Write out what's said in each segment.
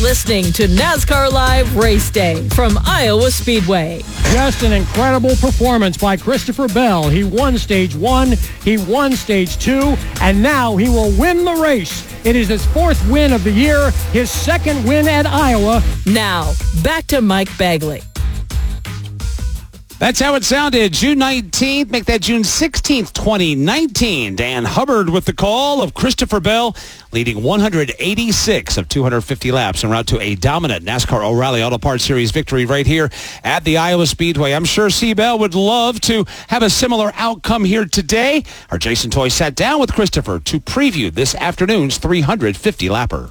listening to NASCAR Live Race Day from Iowa Speedway. Just an incredible performance by Christopher Bell. He won Stage 1, he won Stage 2, and now he will win the race. It is his fourth win of the year, his second win at Iowa. Now, back to Mike Bagley. That's how it sounded. June 19th, make that June 16th, 2019. Dan Hubbard with the call of Christopher Bell, leading 186 of 250 laps en route to a dominant NASCAR O'Reilly Auto Parts Series victory right here at the Iowa Speedway. I'm sure C. Bell would love to have a similar outcome here today. Our Jason Toy sat down with Christopher to preview this afternoon's 350-lapper.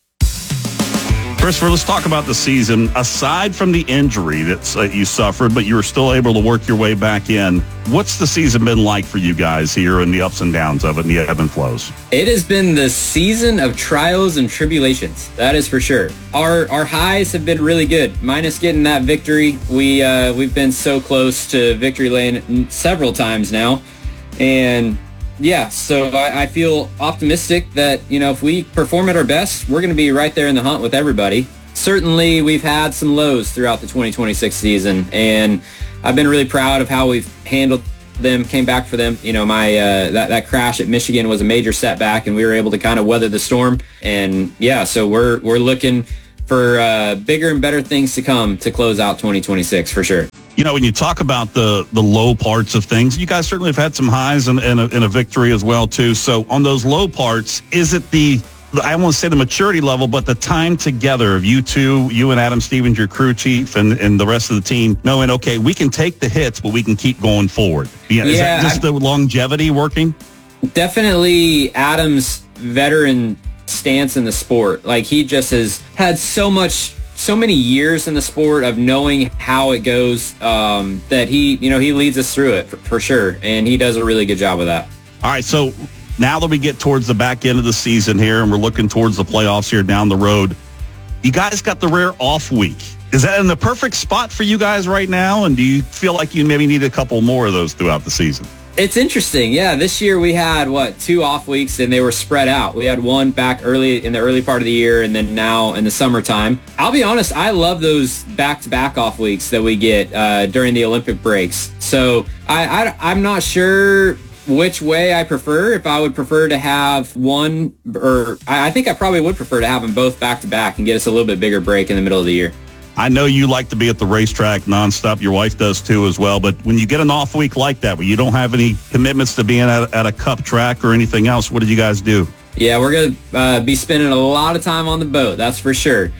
Christopher, let's talk about the season. Aside from the injury that you suffered, but you were still able to work your way back in, what's the season been like for you guys here and the ups and downs of it and the ebb and flows? It has been the season of trials and tribulations. That is for sure. Our highs have been really good. Minus getting that victory, we've been so close to victory lane several times now. And yeah, so I feel optimistic that, if we perform at our best, we're going to be right there in the hunt with everybody. Certainly, we've had some lows throughout the 2026 season, and I've been really proud of how we've handled them, came back for them. That crash at Michigan was a major setback, and we were able to kind of weather the storm. And yeah, so we're looking for bigger and better things to come to close out 2026 for sure. When you talk about the low parts of things, you guys certainly have had some highs and a victory as well, too. So on those low parts, is it I won't say the maturity level, but the time together of you two, you and Adam Stevens, your crew chief, and the rest of the team, knowing, okay, we can take the hits, but we can keep going forward? Is that just the longevity working? Definitely Adam's veteran stance in the sport. Like, he just has had so many years in the sport of knowing how it goes, that he leads us through it for sure. And he does a really good job of that. All right. So now that we get towards the back end of the season here and we're looking towards the playoffs here down the road, you guys got the rare off week. Is that in the perfect spot for you guys right now? And do you feel like you maybe need a couple more of those throughout the season? It's interesting. Yeah, this year we had, 2 off weeks, and they were spread out. We had one back in the early part of the year, and then now in the summertime. I'll be honest, I love those back-to-back off weeks that we get during the Olympic breaks. So I'm not sure which way I prefer. If I would prefer to have one, or I think I probably would prefer to have them both back-to-back and get us a little bit bigger break in the middle of the year. I know you like to be at the racetrack nonstop. Your wife does too as well. But when you get an off week like that, where you don't have any commitments to being at a cup track or anything else, what did you guys do? Yeah, we're going to be spending a lot of time on the boat. That's for sure.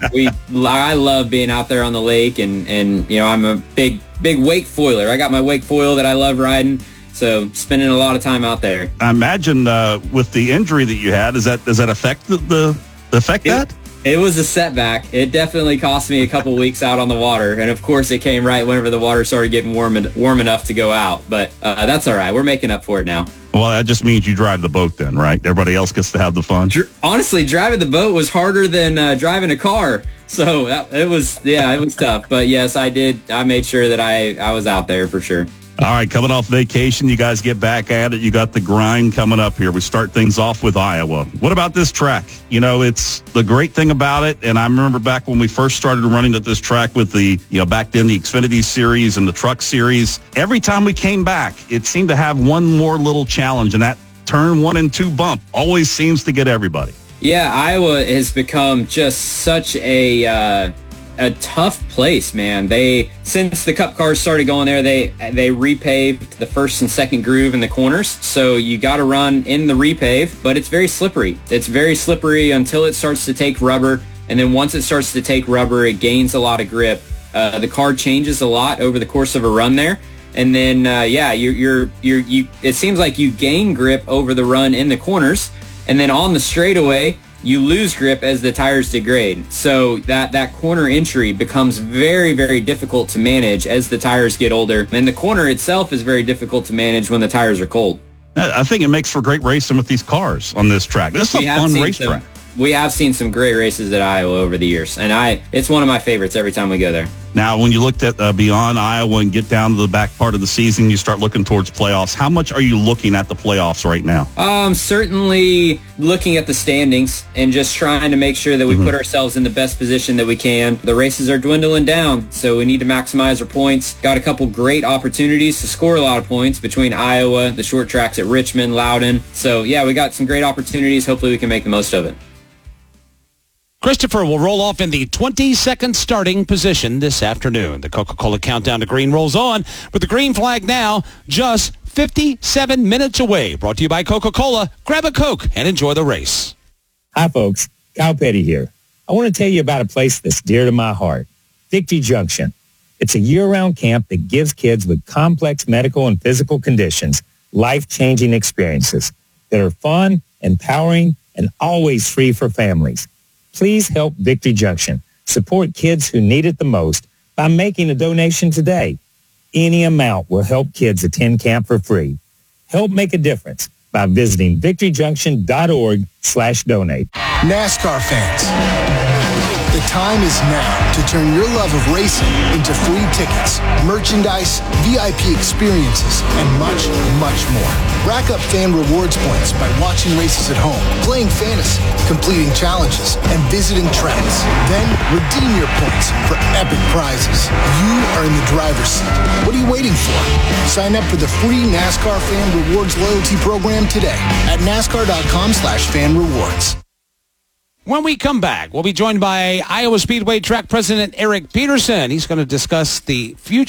I love being out there on the lake, and I'm a big wake foiler. I got my wake foil that I love riding. So spending a lot of time out there. I imagine with the injury that you had, does that affect that? It was a setback. It definitely cost me a couple weeks out on the water. And, of course, it came right whenever the water started getting warm enough to go out. But that's all right. We're making up for it now. Well, that just means you drive the boat then, right? Everybody else gets to have the fun. Honestly, driving the boat was harder than driving a car. So it was tough. But, yes, I did. I made sure that I was out there for sure. All right, coming off vacation, you guys get back at it. You got the grind coming up here. We start things off with Iowa. What about this track? It's the great thing about it, and I remember back when we first started running at this track with the, back then the Xfinity Series and the Truck Series, every time we came back, it seemed to have one more little challenge, and that turn 1 and 2 bump always seems to get everybody. Yeah, Iowa has become just such a tough place, man. Since the Cup cars started going there, they repaved the first and second groove in the corners. So you got to run in the repave, but it's very slippery. It's very slippery until it starts to take rubber, and then once it starts to take rubber, it gains a lot of grip. The car changes a lot over the course of a run there, and then it seems like you gain grip over the run in the corners, and then on the straightaway, you lose grip as the tires degrade. So that corner entry becomes very, very difficult to manage as the tires get older. And the corner itself is very difficult to manage when the tires are cold. I think it makes for great racing with these cars on this track. This is a fun racetrack. We have seen some great races at Iowa over the years, and it's one of my favorites every time we go there. Now, when you looked at beyond Iowa and get down to the back part of the season, you start looking towards playoffs. How much are you looking at the playoffs right now? Certainly looking at the standings and just trying to make sure that we put ourselves in the best position that we can. The races are dwindling down, so we need to maximize our points. Got a couple great opportunities to score a lot of points between Iowa, the short tracks at Richmond, Loudon. So, yeah, we got some great opportunities. Hopefully we can make the most of it. Christopher will roll off in the 22nd starting position this afternoon. The Coca-Cola Countdown to Green rolls on with the green flag now just 57 minutes away. Brought to you by Coca-Cola. Grab a Coke and enjoy the race. Hi, folks. Kyle Petty here. I want to tell you about a place that's dear to my heart, Victory Junction. It's a year-round camp that gives kids with complex medical and physical conditions life-changing experiences that are fun, empowering, and always free for families. Please help Victory Junction support kids who need it the most by making a donation today. Any amount will help kids attend camp for free. Help make a difference by visiting victoryjunction.org/donate. NASCAR fans, the time is now to turn your love of racing into free tickets, merchandise, VIP experiences, and much, much more. Rack up fan rewards points by watching races at home, playing fantasy, completing challenges, and visiting tracks. Then redeem your points for epic prizes. You are in the driver's seat. What are you waiting for? Sign up for the free NASCAR Fan Rewards loyalty program today at NASCAR.com/fan rewards. When we come back, we'll be joined by Iowa Speedway track president Eric Peterson. He's going to discuss the future